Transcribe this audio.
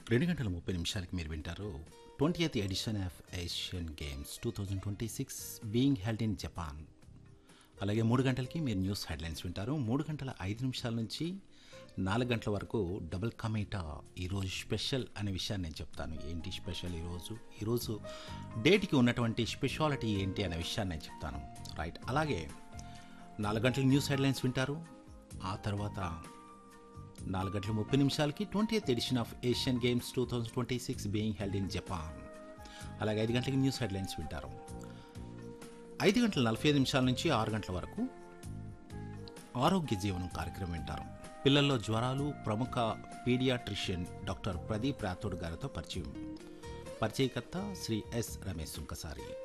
2 గంటల 30 నిమిషాలకి మీరు వింటారు 20th edition of Asian games 2026 being held in Japan. అలాగే 3 గంటలకి మీరు న్యూస్ హెడ్లైన్స్ వింటారు. 3 గంటల 5 నిమిషాల నుంచి 4 గంటల వరకు డబుల్ కమీటా. ఈరోజు స్పెషల్ అనే విషయాన్ని నేను చెప్తాను. ఏంటి స్పెషల్ ఈరోజు డేట్కి ఉన్నటువంటి స్పెషాలిటీ ఏంటి అనే విషయాన్ని నేను చెప్తాను. రైట్. అలాగే 4 గంటల న్యూస్ హెడ్లైన్స్ వింటారు. ఆ తర్వాత 4 గంటల 30 నిమిషాలకి 20th edition of Asian games 2026 being held in Japan. అలాగే 5 గంటలకి న్యూస్ హెడ్లైన్స్ వింటారు. 5 గంటల 45 నిమిషాల నుంచి 6 గంటల వరకు ఆరోగ్య జీవనం కార్యక్రమం వింటారు. పిల్లల్లో జ్వరాలు ప్రముఖ పీడియాట్రిషియన్ డాక్టర్ ప్రదీప్ రాథోడ్ గారితో పరిచయకర్త శ్రీ ఎస్ రమేష్ సుంకసారి.